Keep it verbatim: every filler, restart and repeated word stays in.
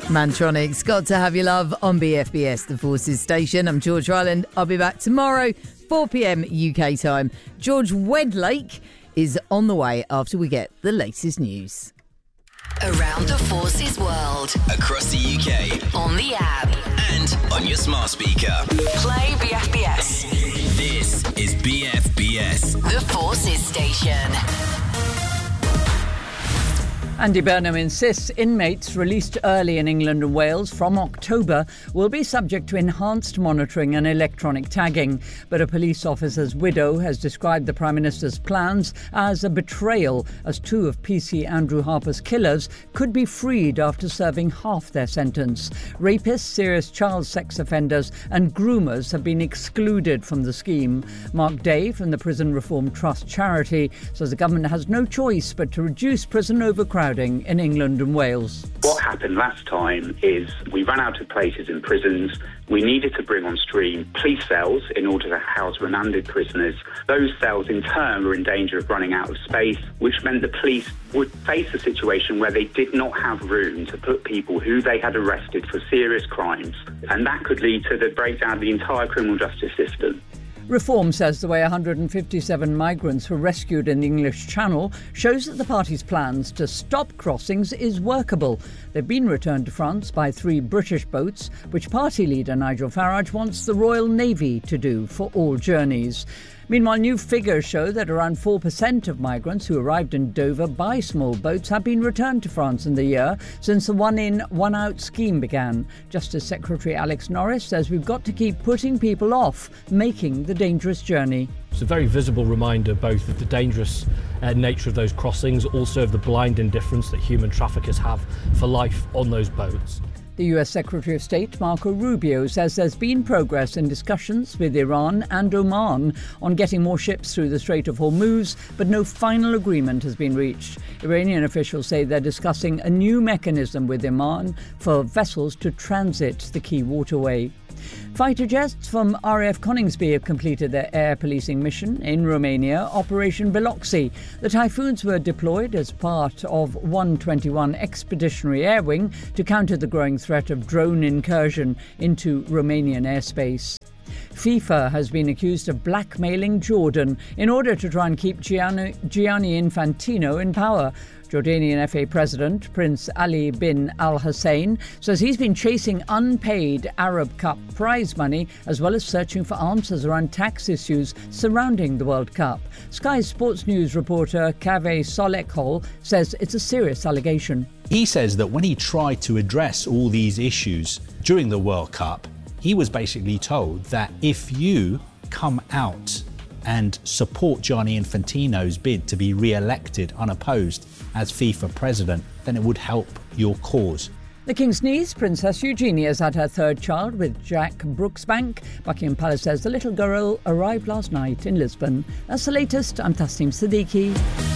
Mantronics, Got to Have Your Love on B F B S, the Forces station. I'm George Ryland. I'll be back tomorrow, four p.m. U K time. George Wedlake is on the way after we get the latest news. Around the Forces world. Across the U K. On the app. And on your smart speaker. Play B F B S. This is B F B S. The Forces station. Andy Burnham insists inmates released early in England and Wales from October will be subject to enhanced monitoring and electronic tagging. But a police officer's widow has described the Prime Minister's plans as a betrayal, as two of P C Andrew Harper's killers could be freed after serving half their sentence. Rapists, serious child sex offenders and groomers have been excluded from the scheme. Mark Day from the Prison Reform Trust charity says the government has no choice but to reduce prison overcrowding in England and Wales. What happened last time is we ran out of places in prisons. We needed to bring on stream police cells in order to house remanded prisoners. Those cells in turn were in danger of running out of space, which meant the police would face a situation where they did not have room to put people who they had arrested for serious crimes. And that could lead to the breakdown of the entire criminal justice system. Reform says the way one hundred fifty-seven migrants were rescued in the English Channel shows that the party's plans to stop crossings is workable. They've been returned to France by three British boats, which party leader Nigel Farage wants the Royal Navy to do for all journeys. Meanwhile, new figures show that around four percent of migrants who arrived in Dover by small boats have been returned to France in the year since the one-in, one-out scheme began. Justice Secretary Alex Norris says we've got to keep putting people off making the dangerous journey. It's a very visible reminder both of the dangerous uh, nature of those crossings, also of the blind indifference that human traffickers have for life on those boats. The U S Secretary of State Marco Rubio says there's been progress in discussions with Iran and Oman on getting more ships through the Strait of Hormuz, but no final agreement has been reached. Iranian officials say they're discussing a new mechanism with Oman for vessels to transit the key waterway. Fighter jets from R A F Coningsby have completed their air policing mission in Romania, Operation Biloxi. The Typhoons were deployed as part of one twenty-one Expeditionary Air Wing to counter the growing threat of drone incursion into Romanian airspace. FIFA has been accused of blackmailing Jordan in order to try and keep Gianni, Gianni Infantino in power. Jordanian F A President Prince Ali bin Al Hussein says he's been chasing unpaid Arab Cup prize money as well as searching for answers around tax issues surrounding the World Cup. Sky Sports News reporter Kaveh Solekhol says it's a serious allegation. He says that when he tried to address all these issues during the World Cup, he was basically told that if you come out and support Gianni Infantino's bid to be re-elected unopposed as FIFA president, then it would help your cause. The King's niece, Princess Eugenia, has had her third child with Jack Brooksbank. Buckingham Palace says the little girl arrived last night in Lisbon. That's the latest. I'm Tasneem Siddiqui.